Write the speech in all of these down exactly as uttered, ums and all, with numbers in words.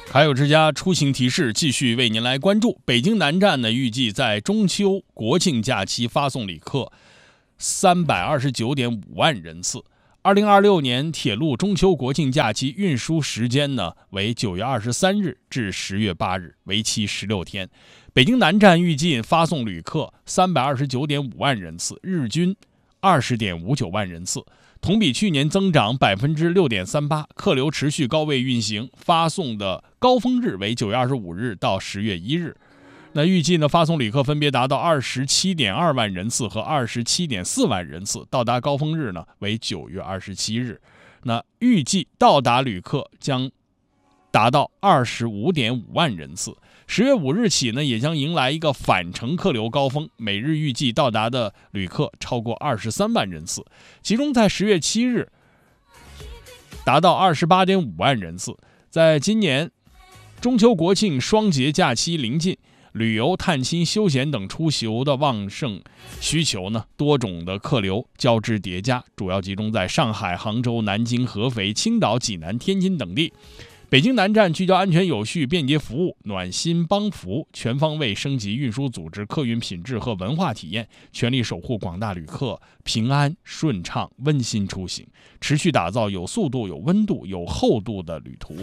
卡友之家出行提示继续为您来关注。北京南站呢，预计在中秋国庆假期发送旅客三百二十九点五万人次。二零二六年铁路中秋国庆假期运输时间呢为九月二十三日至十月八日，为期十六天。北京南站预计发送旅客三百二十九点五万人次，日均二十点五九万人次。同比去年增长百分之六点三八，客流持续高位运行，发送的高峰日为九月二十五日到十月一日。那预计呢，发送旅客分别达到二十七点二万人次和二十七点四万人次，到达高峰日呢为九月二十七日。那预计到达旅客将达到二十五点五万人次。十月五日起呢，也将迎来一个返程客流高峰，每日预计到达的旅客超过二十三万人次，其中在十月七日达到二十八点五万人次。在今年中秋国庆双节假期临近，旅游、探亲、休闲等出游的旺盛需求呢，多种的客流交织叠加，主要集中在上海、杭州、南京、合肥、青岛、济南、天津等地。北京南站聚焦安全有序、便捷服务，暖心帮扶，全方位升级运输组织、客运品质和文化体验，全力守护广大旅客平安顺畅、温馨出行，持续打造有速度、有温度、有厚度的旅途。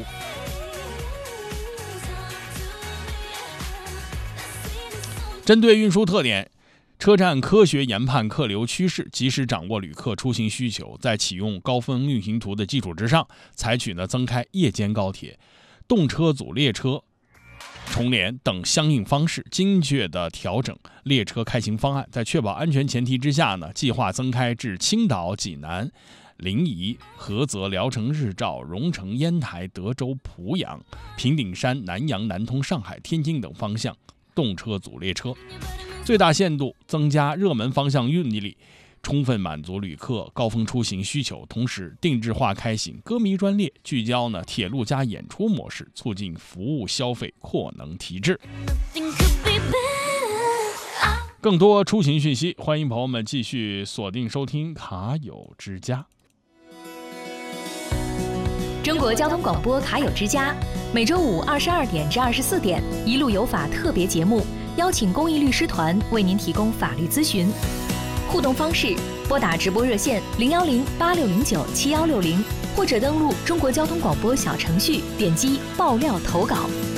针对运输特点，车站科学研判客流趋势，及时掌握旅客出行需求，在启用高峰运行图的基础之上，采取呢增开夜间高铁、动车组列车重联等相应方式，精确的调整列车开行方案，在确保安全前提之下呢，计划增开至青岛、济南、临沂、菏泽、聊城、日照、荣成、烟台、德州、濮阳、平顶山、南阳、南通、上海、天津等方向动车组列车，最大限度增加热门方向运力，充分满足旅客高峰出行需求。同时，定制化开行、歌迷专列，聚焦呢铁路加演出模式，促进服务消费扩能提质。更多出行讯息，欢迎朋友们继续锁定收听卡友之家。 中国交通广播卡友之家，每周五二十二点至二十四点，一路有法特别节目，邀请公益律师团为您提供法律咨询。互动方式：拨打直播热线零幺零八六零九七幺六零，或者登录中国交通广播小程序，点击爆料投稿。